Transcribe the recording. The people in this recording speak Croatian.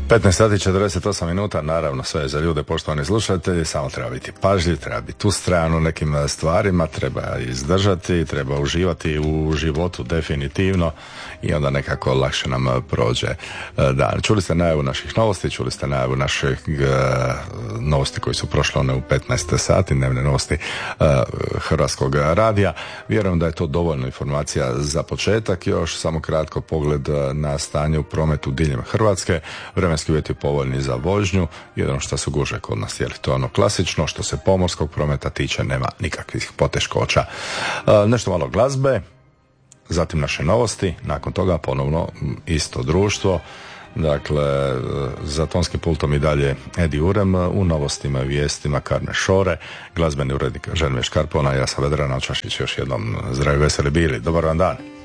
15 sati 48 minuta, naravno sve je za ljude, poštovani slušatelji, samo treba biti pažljiv, treba biti ustrejan u nekim stvarima, treba izdržati, treba uživati u životu definitivno i onda nekako lakše nam prođe dan. Čuli ste najavu naših novosti, čuli ste najavu naših novosti koji su prošle one u 15 sati, dnevne novosti Hrvatskog radija. Vjerujem da je to dovoljno informacija za početak. Još samo kratko pogled na stanje u prometu diljem Hrvatske. Vremenski uvjeti povoljni za vožnju, jedino što su gužve kod nas, jer to je ono klasično. Što se pomorskog prometa tiče, nema nikakvih poteškoća. Nešto malo glazbe, zatim naše novosti, nakon toga ponovno isto društvo. Dakle, za tonskim pultom i dalje Edi Urem, u novostima i vijestima Karne Šore, glazbeni urednik Želimir Škarpona, ja sam Vedran Čašić, još jednom zdravi, veseli bili, dobar vam dan.